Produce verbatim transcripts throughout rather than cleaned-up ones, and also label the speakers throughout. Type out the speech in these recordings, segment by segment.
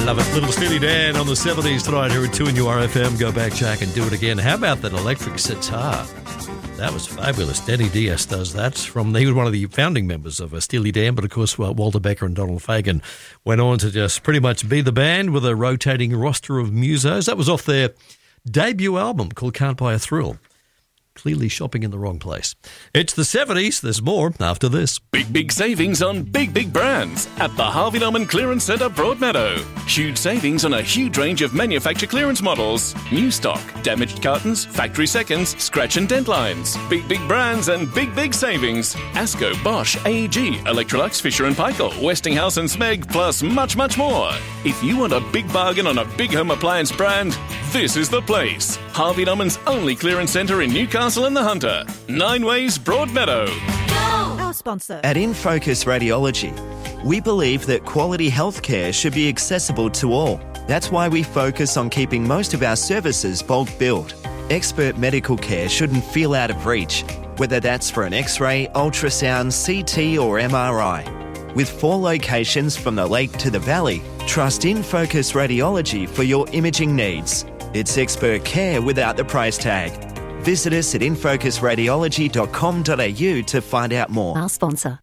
Speaker 1: love it. Little Steely Dan on the seventies tonight here at two and U R F M. Go back, Jack, and do it again. How about that electric sitar? That was fabulous. Danny Diaz does that. From He was one of the founding members of Steely Dan, but of course well, Walter Becker and Donald Fagen went on to just pretty much be the band with a rotating roster of musos. That was off their debut album called Can't Buy a Thrill. Clearly shopping in the wrong place. It's the seventies. There's more after this.
Speaker 2: Big, big savings on big, big brands at the Harvey Norman Clearance Centre, Broadmeadow. Huge savings on a huge range of manufacturer clearance models. New stock, damaged cartons, factory seconds, scratch and dent lines. Big, big brands and big, big savings. Asco, Bosch, A E G, Electrolux, Fisher and Paykel, Westinghouse and Smeg, plus much, much more. If you want a big bargain on a big home appliance brand, this is the place. Harvey Norman's only clearance centre in Newcastle and the Hunter. Nine Ways, Broadmeadow.
Speaker 3: Our sponsor.
Speaker 4: At InFocus Radiology, we believe that quality healthcare should be accessible to all. That's why we focus on keeping most of our services bulk billed. Expert medical care shouldn't feel out of reach, whether that's for an X-ray, ultrasound, C T or M R I. With four locations from the lake to the valley, trust InFocus Radiology for your imaging needs. It's expert care without the price tag. Visit us at infocus radiology dot com dot a u to find out more.
Speaker 3: Our sponsor.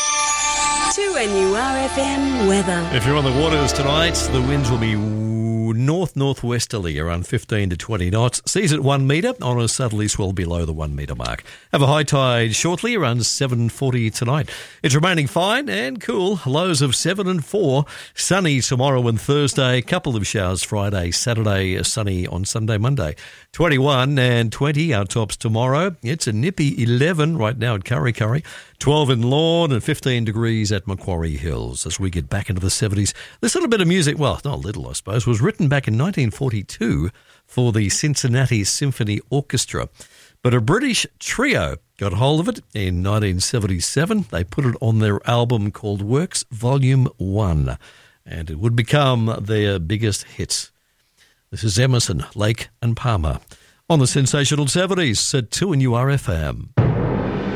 Speaker 3: two N U R F M weather.
Speaker 1: If you're on the waters tonight, the winds will be north-northwesterly, around fifteen to twenty knots. Seas at one metre on a southerly swell below the one metre mark. Have a high tide shortly, around seven forty tonight. It's remaining fine and cool. Lows of seven and four. Sunny tomorrow and Thursday. Couple of showers Friday, Saturday, sunny on Sunday, Monday. twenty-one and twenty, our tops tomorrow. It's a nippy eleven right now at Curry Curry. twelve in Lorne and fifteen degrees at Macquarie Hills. As we get back into the seventies, this little bit of music, well, not a little, I suppose, was written back in nineteen forty-two for the Cincinnati Symphony Orchestra. But a British trio got hold of it in nineteen seventy-seven. They put it on their album called Works Volume one, and it would become their biggest hit. This is Emerson, Lake and Palmer on the Sensational seventies at two and U R F M.